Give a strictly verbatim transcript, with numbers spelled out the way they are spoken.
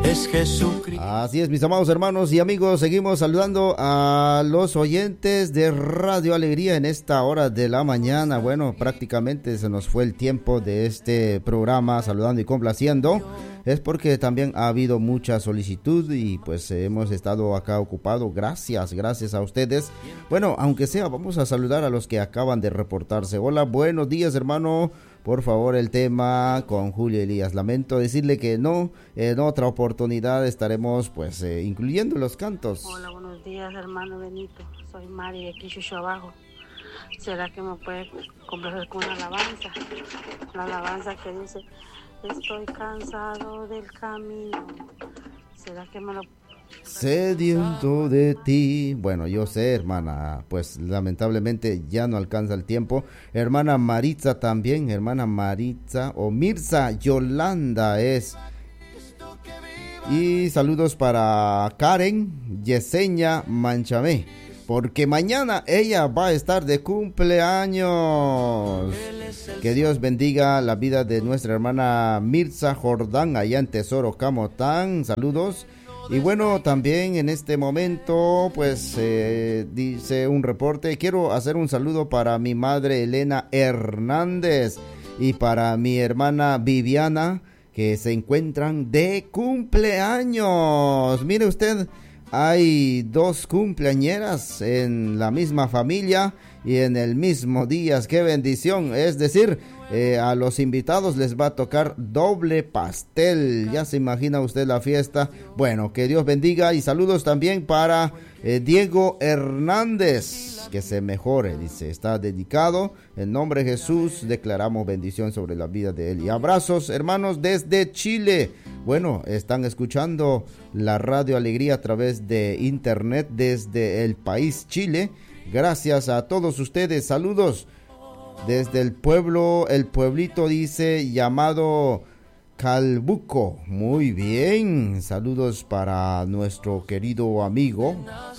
es Jesucristo. Así es, mis amados hermanos y amigos, seguimos saludando a los oyentes de Radio Alegría en esta hora de la mañana. Bueno, prácticamente se nos fue el tiempo de este programa, saludando y complaciendo. Es porque también ha habido mucha solicitud y pues hemos estado acá ocupados. Gracias, gracias a ustedes. Bueno, aunque sea, vamos a saludar a los que acaban de reportarse. Hola, buenos días, hermano. Por favor, el tema con Julio Elías. Lamento decirle que no, en otra oportunidad estaremos pues eh, incluyendo los cantos. Hola, buenos días, hermano Benito. Soy Mari de aquí, Chucho Abajo. ¿Será que me puede complacer con una alabanza? La alabanza que dice: estoy cansado del camino. ¿Será que me lo... Sediento de ti. Bueno, yo sé, hermana, pues lamentablemente ya no alcanza el tiempo. Hermana Maritza también, hermana Maritza o Mirza Yolanda es. Y saludos para Karen Yesenia Manchamé, porque mañana ella va a estar de cumpleaños. Que Dios bendiga la vida de nuestra hermana Mirza Jordán allá en Tesoro Camotán. Saludos. Y bueno, también en este momento, pues, eh, dice un reporte, quiero hacer un saludo para mi madre Elena Hernández y para mi hermana Viviana, que se encuentran de cumpleaños. Mire usted, hay dos cumpleañeras en la misma familia y en el mismo día. ¡Qué bendición! Es decir, eh, a los invitados les va a tocar doble pastel. Ya se imagina usted la fiesta. Bueno, que Dios bendiga y saludos también para eh, Diego Hernández. Que se mejore, dice, está dedicado. En nombre de Jesús declaramos bendición sobre la vida de él. Y abrazos, hermanos, desde Chile. Bueno, están escuchando la Radio Alegría a través de internet desde el país Chile. Gracias a todos ustedes. Saludos desde el pueblo, el pueblito dice llamado Calbuco. Muy bien. Saludos para nuestro querido amigo